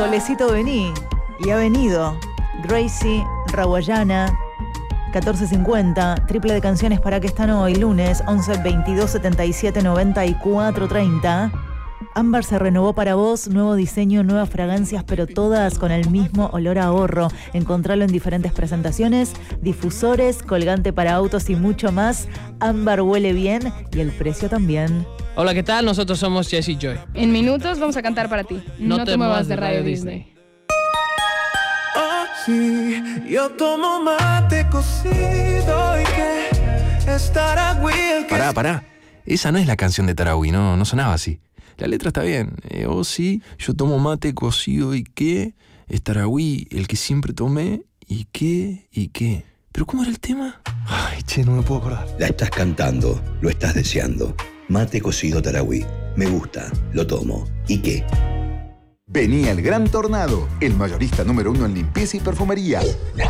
Solecito vení. Y ha venido. Gracie, Rawayana, 14:50. Triple de canciones para que están hoy, lunes, 11 22 77 94 30. Ámbar se renovó para vos, nuevo diseño, nuevas fragancias, pero todas con el mismo olor a ahorro. Encontralo en diferentes presentaciones, difusores, colgante para autos y mucho más. Ámbar huele bien y el precio también. Hola, ¿qué tal? Nosotros somos Jesse Joy. En minutos vamos a cantar para ti. No te muevas de Radio Disney. Oh, sí, yo tomo mate cocido y que es Taragüí el que... Pará. Esa no es la canción de Taragüí, no sonaba así. La letra está bien. Oh, sí, yo tomo mate cocido y qué. Es Taragüí el que siempre tomé y qué. ¿Pero cómo era el tema? Ay, che, no me puedo acordar. La estás cantando, lo estás deseando. Mate cocido Taragüí. Me gusta, lo tomo. ¿Y qué? Venía el Gran Tornado, el mayorista número 1 en limpieza y perfumería.